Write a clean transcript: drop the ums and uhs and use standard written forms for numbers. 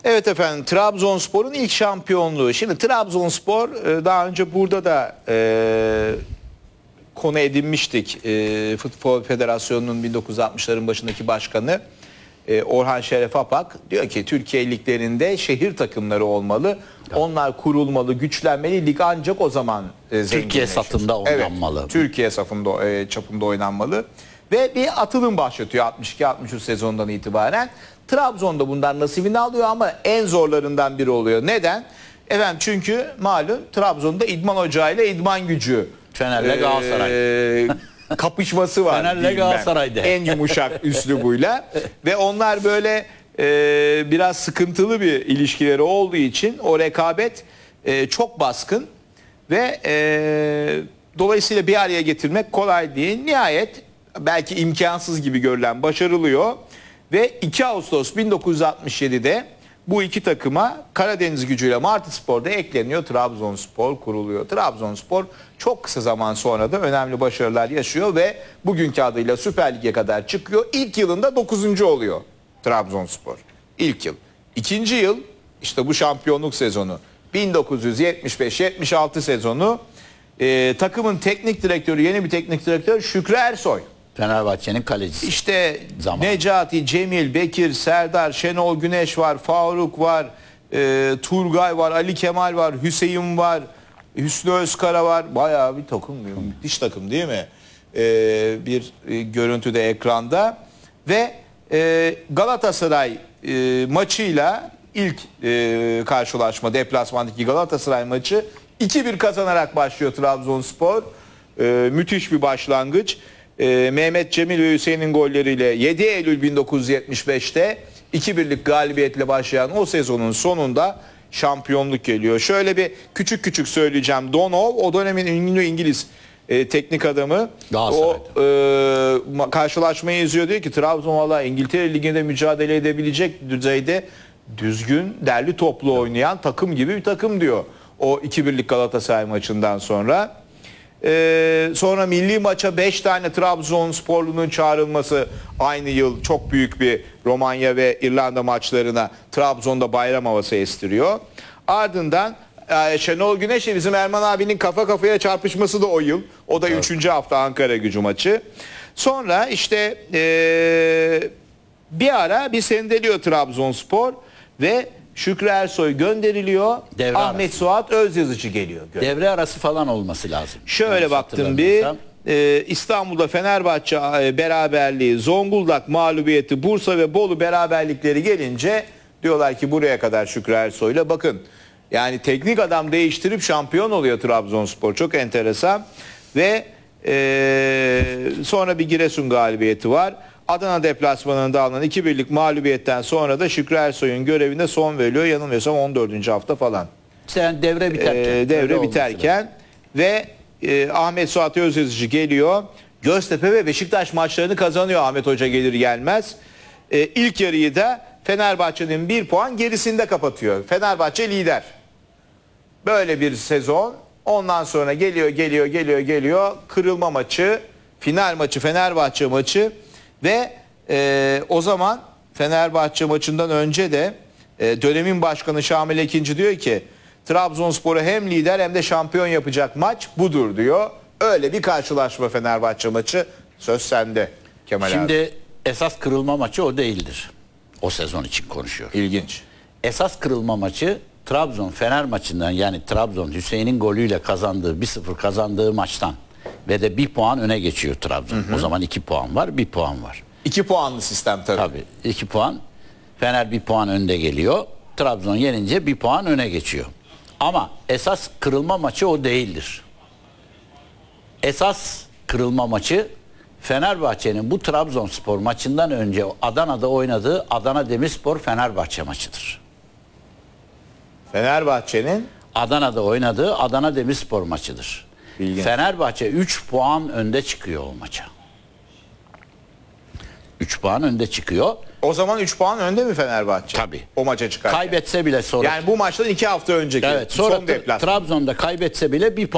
Evet efendim, Trabzonspor'un ilk şampiyonluğu. Şimdi Trabzonspor daha önce burada da konu edinmiştik. Futbol Federasyonu'nun 1960'ların başındaki başkanı Orhan Şeref Apak diyor ki Türkiye liglerinde şehir takımları olmalı. Evet. Onlar kurulmalı, güçlenmeli. Lig ancak o zaman Türkiye safında oynanmalı. Evet, Türkiye çapında oynanmalı. Ve bir atılım başlatıyor 62-63 sezonundan itibaren. Trabzon'da bundan nasibini alıyor ama en zorlarından biri oluyor. Neden? Efendim çünkü malum Trabzon'da İdman Ocağı ile İdman Gücü Fener'le Galatasaray kapışması var. Fener'le Galatasaray'da. En yumuşak üslubuyla. Ve onlar böyle biraz sıkıntılı bir ilişkileri olduğu için o rekabet çok baskın ve dolayısıyla bir araya getirmek kolay değil. Nihayet belki imkansız gibi görülen başarılıyor. Ve 2 Ağustos 1967'de bu iki takıma Karadeniz Gücü'yle Martıspor'da ekleniyor. Trabzonspor kuruluyor. Trabzonspor çok kısa zaman sonra da önemli başarılar yaşıyor ve bugünkü adıyla Süper Lig'e kadar çıkıyor. İlk yılında 9. oluyor Trabzonspor. İlk yıl. İkinci yıl işte bu şampiyonluk sezonu 1975-76 sezonu takımın teknik direktörü, yeni bir teknik direktör Şükrü Ersoy. Fenerbahçe'nin kalecisi. İşte Necati, Cemil, Bekir, Serdar, Şenol Güneş var, Faruk var, Turgay var, Ali Kemal var, Hüseyin var, Hüsnü Özkara var. Bayağı bir takım, müthiş takım değil mi? Bir görüntüde ekranda. Ve Galatasaray maçıyla ilk karşılaşma, deplasmandaki Galatasaray maçı 2-1 kazanarak başlıyor Trabzonspor. Müthiş bir başlangıç. Mehmet Cemil ve Hüseyin'in golleriyle 7 Eylül 1975'te 2-1'lik galibiyetle başlayan o sezonun sonunda şampiyonluk geliyor. Şöyle bir küçük söyleyeceğim. Donov o dönemin ünlü İngiliz teknik adamı. O karşılaşmayı izliyor, diyor ki Trabzon valla İngiltere Ligi'nde mücadele edebilecek düzeyde düzgün, derli toplu oynayan takım gibi bir takım diyor. O 2-1'lik Galatasaray maçından sonra. Sonra milli maça 5 tane Trabzonsporlunun çağrılması aynı yıl çok büyük bir Romanya ve İrlanda maçlarına Trabzon'da bayram havası estiriyor. Ardından Şenol Güneş'le bizim Erman abinin kafa kafaya çarpışması da o yıl. O da 3. hafta Ankara Gücü maçı. Sonra işte bir ara bir sendeliyor Trabzonspor ve Şükrü Ersoy gönderiliyor. Devre Ahmet arası. Suat Özyazıcı geliyor. Devre arası falan olması lazım. Şöyle baktım bir. İstanbul'da Fenerbahçe beraberliği, Zonguldak mağlubiyeti, Bursa ve Bolu beraberlikleri gelince diyorlar ki buraya kadar Şükrü Ersoy'la. Bakın yani teknik adam değiştirip şampiyon oluyor Trabzonspor. Çok enteresan. Ve sonra bir Giresun galibiyeti var. Adana deplasmanında alınan 2-1'lik mağlubiyetten sonra da Şükrü Ersoy'un görevine son veriliyor. Yanılmıyorsam 14. hafta falan. Sen devre biterken. Devre biterken ve Ahmet Suat Özyazıcı geliyor. Göztepe ve Beşiktaş maçlarını kazanıyor Ahmet Hoca gelir gelmez. İlk yarıyı da Fenerbahçe'nin 1 puan gerisinde kapatıyor. Fenerbahçe lider. Böyle bir sezon. Ondan sonra geliyor. Kırılma maçı, final maçı, Fenerbahçe maçı. Ve o zaman Fenerbahçe maçından önce de dönemin başkanı Şamil Ekinci diyor ki Trabzonspor'u hem lider hem de şampiyon yapacak maç budur diyor. Öyle bir karşılaşma Fenerbahçe maçı. Söz sende Kemal Şimdi abi. esas kırılma maçı o değildir. O sezon için konuşuyor. İlginç. Esas kırılma maçı Trabzon Fener maçından, yani Trabzon Hüseyin'in golüyle kazandığı 1-0 kazandığı maçtan ve de 1 puan öne geçiyor Trabzon. O zaman 2 puan var, 1 puan var. 2 puanlı sistem tabii. Tabii 2 puan. Fener 1 puan önde geliyor. Trabzon yenince 1 puan öne geçiyor. Ama esas kırılma maçı o değildir. Esas kırılma maçı Fenerbahçe'nin bu Trabzonspor maçından önce Adana'da oynadığı Adana Demirspor Fenerbahçe maçıdır. Fenerbahçe'nin Adana'da oynadığı Adana Demirspor maçıdır. İlginç. Fenerbahçe 3 puan önde çıkıyor o maça. 3 puan önde çıkıyor. O zaman 3 puan önde mi Fenerbahçe? Tabii. O maça çıkarken. Kaybetse bile sonra. Yani bu maçtan 2 hafta önceki Evet, sonra son deplasman. Trabzon'da kaybetse bile 1 puan